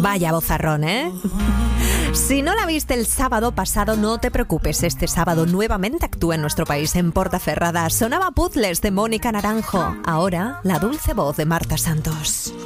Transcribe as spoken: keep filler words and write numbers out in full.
Vaya bozarrón, ¿eh? Si no la viste el sábado pasado, no te preocupes. Este sábado nuevamente actúa en nuestro país en Portaferrada. Sonaba Puzzles de Mónica Naranjo. Ahora, la dulce voz de Marta Santos.